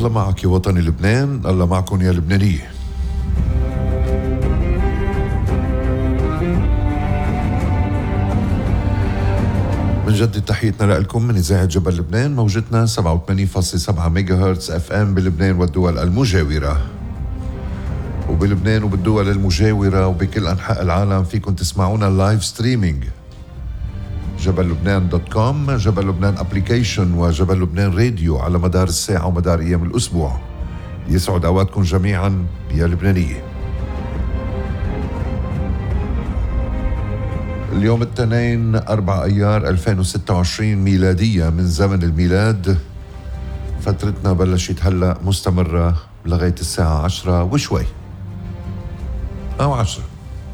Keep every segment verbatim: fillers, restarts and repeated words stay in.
الله معك يا وطني لبنان، الله معكم يا لبنانية. بنجدد تحيتنا لكم من إذاعة جبل لبنان، موجتنا سبعة وثمانين فاصلة سبعة ميجا هرتز اف ام بلبنان والدول المجاورة. وبلبنان وبالدول المجاورة وبكل أنحاء العالم فيكم تسمعونا لايف ستريمينج جبل لبنان دوت كوم، جبل لبنان ابليكيشن، وجبل لبنان راديو على مدار الساعة ومدار أيام الأسبوع. يسعد أوقاتكم جميعا يا لبنانية. اليوم الاثنين أربعة أيار ألفين وستة وعشرين ميلادية من زمن الميلاد. فترتنا بلشت هلأ مستمرة لغاية الساعة عشرة وشوي أو عشرة.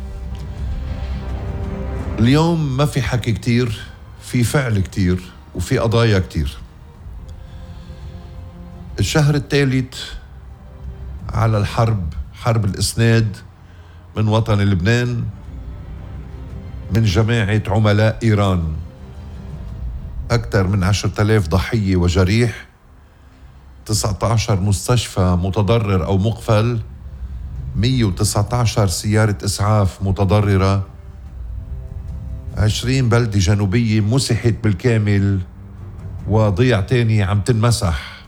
اليوم ما في حكي كتير، في فعل كتير، وفي قضايا كتير. الشهر الثالث على الحرب، حرب الإسناد من وطن لبنان من جماعة عملاء إيران. أكثر من عشرة آلاف ضحية وجريح، تسعة عشر مستشفى متضرر أو مقفل، مية وتسعة عشر سيارة إسعاف متضررة، عشرين بلدة جنوبية مسحت بالكامل، وضيع تاني عم تنمسح.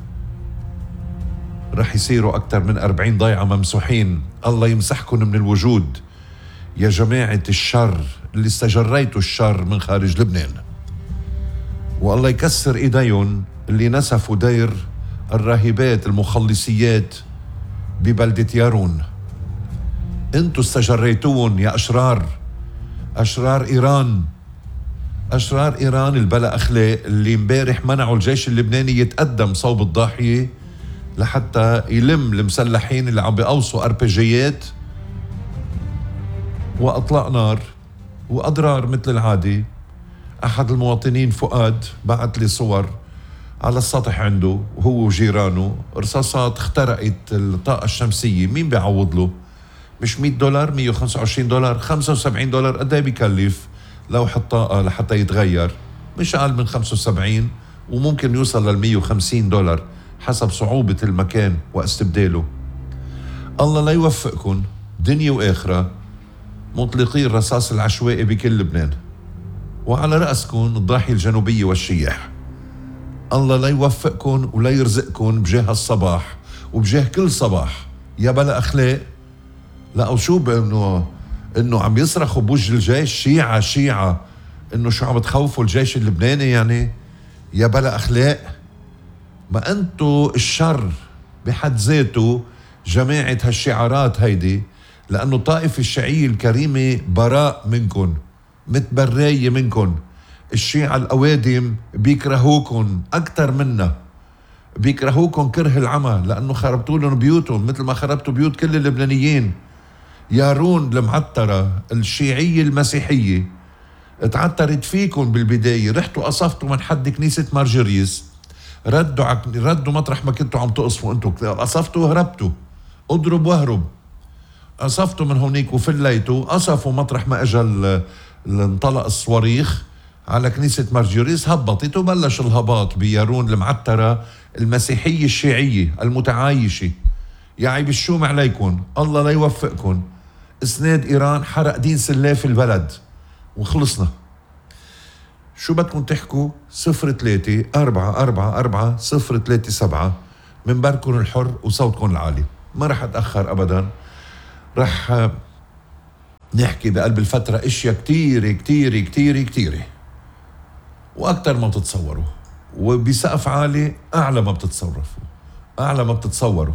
رح يصيروا أكثر من أربعين ضيعة ممسوحين. الله يمسحكم من الوجود يا جماعة الشر اللي استجريتوا الشر من خارج لبنان، والله يكسر إيديهم اللي نسفوا دير الراهبات المخلصيات ببلدة يارون. انتوا استجريتوهم يا أشرار، أشرار إيران، أشرار إيران البلا أخلاق اللي امبارح منعوا الجيش اللبناني يتقدم صوب الضاحية لحتى يلم المسلحين اللي عم بيقوصوا أربجيات وأطلاق نار وأضرار مثل العادة. أحد المواطنين فؤاد بعت لي صور على السطح عنده وهو وجيرانه، رصاصات اخترقت الطاقة الشمسية. مين بيعوض له؟ مش مية دولار، مية وخمسة وعشرين دولار، خمسة وسبعين دولار. قد ايه بيكلف لوح الطاقة لحتى يتغير؟ مش أقل من خمسة وسبعين، وممكن يوصل لل مية وخمسين دولار حسب صعوبة المكان واستبداله. الله لا يوفقكم دنيا وآخرة، مطلقي الرصاص العشوائي بكل لبنان، وعلى رأسكم الضاحية الجنوبية والشياح. الله لا يوفقكم ولا يرزقكم بجاه الصباح وبجاه كل صباح يا بلا أخلاق. لا أو شو بأنه إنه عم يصرخوا بوجه الجيش شيعة شيعة، إنه شو عم تخوفوا الجيش اللبناني يعني؟ يا بلا أخلاق. ما أنتوا الشر بحد ذاته جماعة هالشعارات هيدي، لأنه الطائفة الشيعية الكريمة براء منكم، متبرية منكم. الشيعة الأوادم بيكرهوكم أكتر منا، بيكرهوكم كره العمى، لأنه خربتوا لهم بيوتهم مثل ما خربتوا بيوت كل اللبنانيين. يارون المعترة الشيعية المسيحية اتعترت فيكم بالبداية، رحتوا قصفتوا من حد كنيسة مارجريس، ردوا عك... ردوا مطرح ما كنتوا عم تقصفوا، انتوا قصفتوا وهربتوا، اضرب واهرب. قصفتوا من هونيك وفليتوا، قصفوا مطرح ما اجى ال... انطلق الصواريخ على كنيسة مارجريس، هبطت وبلش الهباط بيارون المعترة المسيحية الشيعية المتعايشة. يا عيب الشوم عليكم، الله لا يوفقكم. اسناد إيران حرق دين سلاف البلد وخلصنا. شو بدكم تحكوا؟ صفر ثلاثة أربعة أربعة أربعة صفر ثلاثة سبعة، منبركم الحر وصوتكم العالي. ما رح أتأخر أبدا، رح نحكي بقلب الفترة اشياء كتير كتير كتير كتير وأكتر ما بتتصوروا، وبسقف عالي أعلى ما بتتصوروا، أعلى ما بتتصوروا.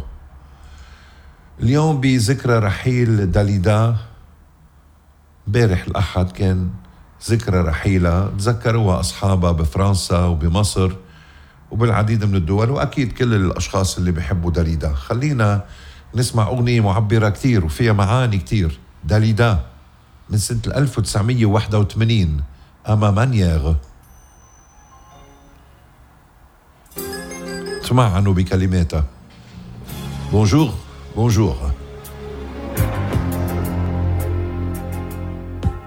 اليوم بذكرى رحيل داليدا. امبارح الأحد كان ذكرى رحيلها، تذكروها أصحابها بفرنسا وبمصر وبالعديد من الدول، وأكيد كل الأشخاص اللي بيحبوا داليدا. خلينا نسمع أغنية معبرة كتير وفيها معاني كتير. داليدا من سنة ألف وتسعمية وواحد وثمانين، أما مانيير. اسمع عنه بكلماتها. بونجور بونجور.